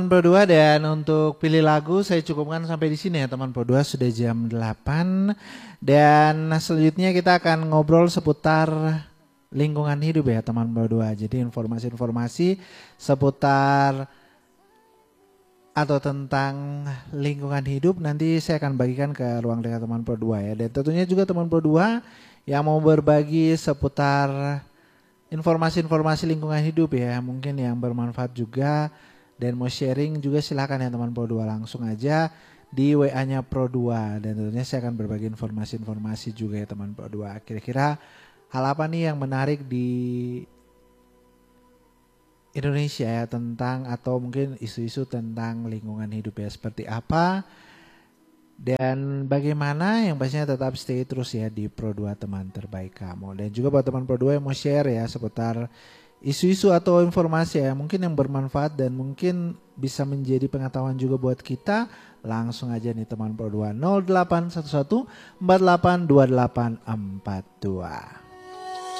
Pro 2 dan untuk pilih lagu saya cukupkan sampai di sini ya teman Pro 2, sudah jam 8 dan selanjutnya kita akan ngobrol seputar lingkungan hidup ya teman Pro 2. Jadi informasi-informasi seputar atau tentang lingkungan hidup nanti saya akan bagikan ke ruang dengar teman Pro 2 ya. Dan tentunya juga teman Pro 2 yang mau berbagi seputar informasi-informasi lingkungan hidup ya, mungkin yang bermanfaat juga dan mau sharing juga silakan ya teman Pro 2, langsung aja di WA-nya Pro 2 dan tentunya saya akan berbagi informasi-informasi juga ya teman Pro 2. Kira-kira hal apa nih yang menarik di Indonesia ya tentang atau mungkin isu-isu tentang lingkungan hidup ya seperti apa dan bagaimana, yang pastinya tetap stay terus ya di Pro 2 teman terbaik kamu. Dan juga buat teman Pro 2 yang mau share ya seputar isu-isu atau informasi ya mungkin yang bermanfaat dan mungkin bisa menjadi pengetahuan juga buat kita, langsung aja nih teman Pro 2 0811 482842.